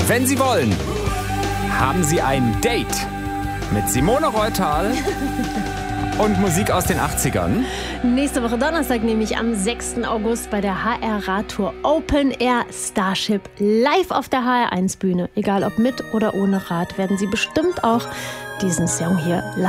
Wenn Sie wollen, haben Sie ein Date mit Simone Reutal und Musik aus den 80ern. Nächste Woche Donnerstag, nämlich am 6. August bei der HR Radtour Open Air Starship live auf der HR1 Bühne. Egal ob mit oder ohne Rad, werden Sie bestimmt auch diesen Song hier live